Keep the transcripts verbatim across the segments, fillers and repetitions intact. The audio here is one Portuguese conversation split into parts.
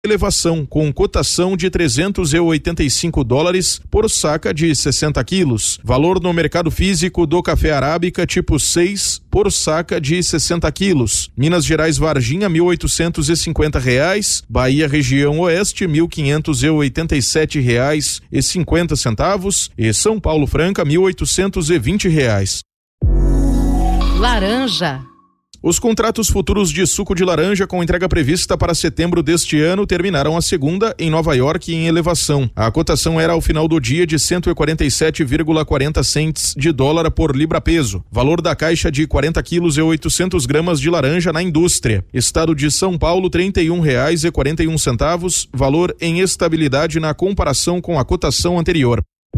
elevação, com cotação de trezentos e oitenta e cinco dólares por saca de sessenta quilos. Valor no mercado físico do café arábica tipo seis por saca de sessenta quilos. Minas Gerais Varginha, mil oitocentos e cinquenta reais. Bahia região oeste, mil quinhentos e oitenta e sete reais e cinquenta centavos. E São Paulo Franca, mil oitocentos e vinte reais. Laranja. Os contratos futuros de suco de laranja com entrega prevista para setembro deste ano terminaram a segunda em Nova York em elevação. A cotação era ao final do dia de cento e quarenta e sete vírgula quarenta centes de dólar por libra-peso. Valor da caixa de quarenta quilos e oitocentos gramas de laranja na indústria. Estado de São Paulo, trinta e um reais e quarenta e um centavos. Valor em estabilidade na comparação com a cotação anterior.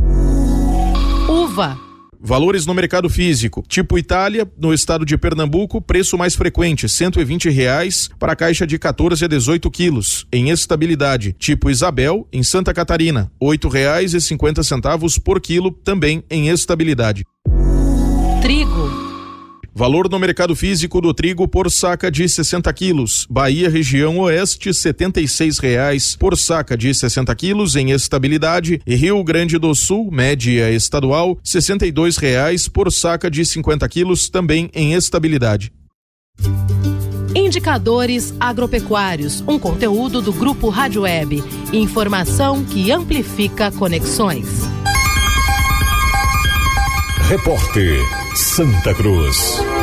Uva. Valores no mercado físico. Tipo Itália, no estado de Pernambuco, preço mais frequente, cento e vinte reais para a caixa de quatorze a dezoito quilos. Em estabilidade. Tipo Isabel, em Santa Catarina, oito reais e cinquenta centavos por quilo, também em estabilidade. Trigo. Valor no mercado físico do trigo por saca de sessenta quilos. Bahia região oeste, setenta e seis reais por saca de sessenta quilos em estabilidade. E Rio Grande do Sul, média estadual, sessenta e dois reais por saca de cinquenta quilos, também em estabilidade. Indicadores agropecuários, um conteúdo do Grupo Rádio Web. Informação que amplifica conexões. Repórter Santa Cruz.